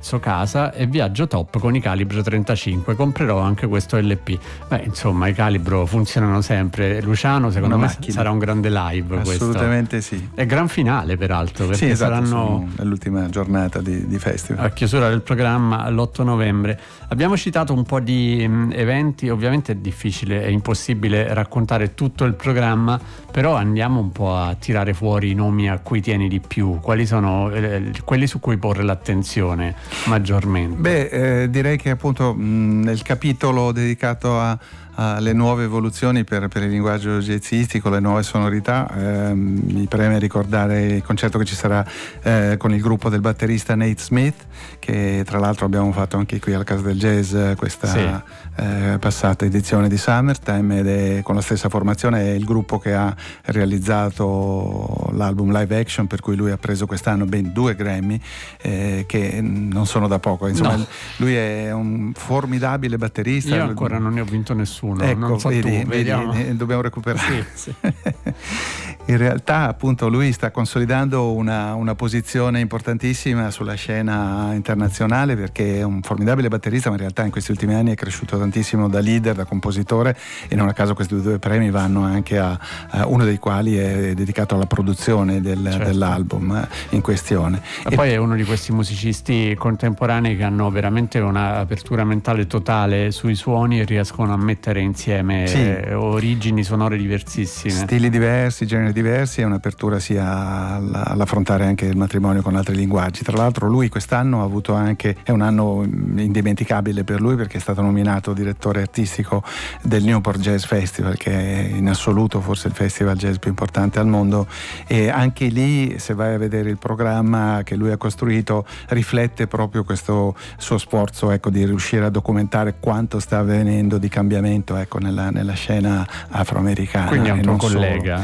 pezzo casa e viaggio top con i Calibro 35, comprerò anche questo LP. Beh, insomma, i Calibro funzionano sempre. Luciano, secondo me sarà un grande live. Assolutamente questo. Sì. È gran finale peraltro, perché sì, esatto, saranno nell'ultima giornata di festival. A chiusura del programma l'8 novembre. Abbiamo citato un po' di eventi, ovviamente è difficile, è impossibile raccontare tutto il programma, però andiamo un po' a tirare fuori i nomi a cui tieni di più. Quali sono quelli su cui porre l'attenzione maggiormente? Direi che appunto nel capitolo dedicato alle nuove evoluzioni per il linguaggio jazzistico, le nuove sonorità, mi preme ricordare il concerto che ci sarà con il gruppo del batterista Nate Smith, che tra l'altro abbiamo fatto anche qui alla Casa del Jazz questa passata edizione di Summertime, ed è con la stessa formazione, è il gruppo che ha realizzato l'album Live Action, per cui lui ha preso quest'anno ben 2 Grammy, che non sono da poco, insomma. No. Lui è un formidabile batterista. Io ancora non ne ho vinto nessuno. Ecco, non so vedi, dobbiamo recuperare. Sì. In realtà appunto lui sta consolidando una posizione importantissima sulla scena internazionale, perché è un formidabile batterista, ma in realtà in questi ultimi anni è cresciuto tantissimo da leader, da compositore, e non a caso questi 2 premi vanno anche a uno dei quali è dedicato alla produzione dell'album in questione. E poi è uno di questi musicisti contemporanei che hanno veramente un'apertura mentale totale sui suoni e riescono a mettere insieme origini sonore diversissime, stili diversi, generi diversi, e un'apertura sia all'affrontare anche il matrimonio con altri linguaggi. Tra l'altro lui quest'anno ha avuto anche, è un anno indimenticabile per lui, perché è stato nominato direttore artistico del Newport Jazz Festival, che è in assoluto forse il festival jazz più importante al mondo, e anche lì, se vai a vedere il programma che lui ha costruito, riflette proprio questo suo sforzo, ecco, di riuscire a documentare quanto sta avvenendo di cambiamento, ecco, nella scena afroamericana. Quindi è un tuo collega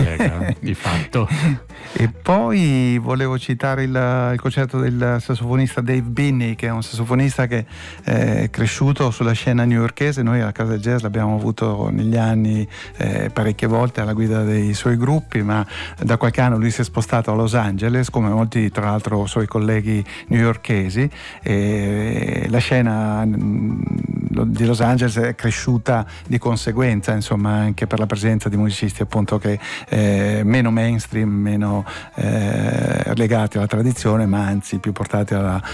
di fatto. E poi volevo citare il concerto del sassofonista Dave Binney, che è un sassofonista che è cresciuto sulla scena newyorkese. Noi alla Casa del Jazz l'abbiamo avuto negli anni parecchie volte alla guida dei suoi gruppi, ma da qualche anno lui si è spostato a Los Angeles, come molti tra l'altro suoi colleghi newyorkesi, e la scena di Los Angeles è cresciuta di conseguenza, insomma, anche per la presenza di musicisti appunto che meno mainstream, meno legati alla tradizione, ma anzi più portati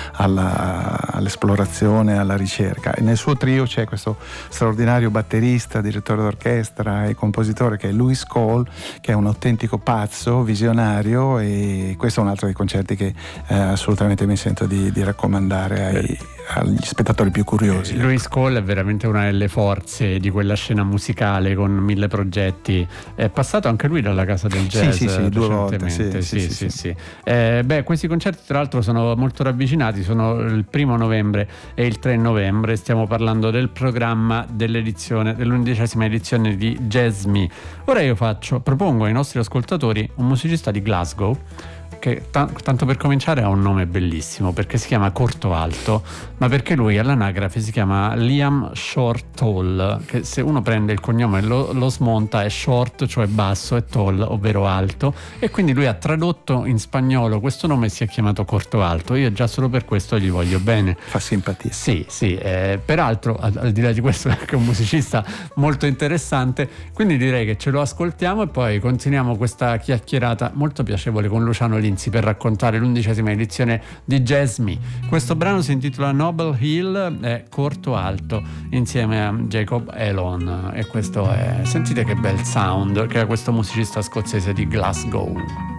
all'esplorazione, alla ricerca. E nel suo trio c'è questo straordinario batterista, direttore d'orchestra e compositore, che è Louis Cole, che è un autentico pazzo, visionario, e questo è un altro dei concerti che assolutamente mi sento di raccomandare agli spettatori più curiosi. Louis Cole è veramente una delle forze di quella scena musicale con 1000 progetti. È passato anche lui dalla Casa del Jazz. Sì, 2 volte. Sì. Questi concerti tra l'altro sono molto ravvicinati, sono il 1 novembre e il 3 novembre. Stiamo parlando del programma dell'11ª edizione di Jazz Me. Ora io propongo ai nostri ascoltatori un musicista di Glasgow che tanto per cominciare ha un nome bellissimo, perché si chiama Corto Alto, ma perché lui all'anagrafe si chiama Liam Short Tall, che se uno prende il cognome e lo smonta è short, cioè basso, e tall, ovvero alto, e quindi lui ha tradotto in spagnolo questo nome e si è chiamato Corto Alto. Io già solo per questo gli voglio bene. Fa simpatia. Sì, peraltro al di là di questo è anche un musicista molto interessante, quindi direi che ce lo ascoltiamo e poi continuiamo questa chiacchierata molto piacevole con Luciano Linzi per raccontare l'11ª edizione di Jazz Me. Questo brano si intitola Noble Hill, è Corto Alto insieme a Jacob Elon, e questo è, sentite che bel sound che ha questo musicista scozzese di Glasgow.